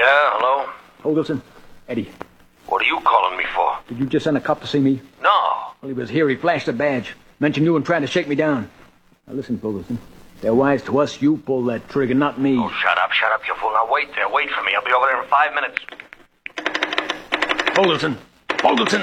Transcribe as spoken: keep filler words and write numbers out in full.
Yeah, hello? Hogelson? Eddie. What are you calling me for? Did you just send a cop to see me? No. Well, he was here. He flashed a badge. Mentioned you and tried to shake me down. Now listen, Hogelson. They're wise to us. You pull that trigger, not me. Oh, shut up, shut up, you fool. Now wait there. Wait for me. I'll be over there in five minutes. Hogelson. Hogelson.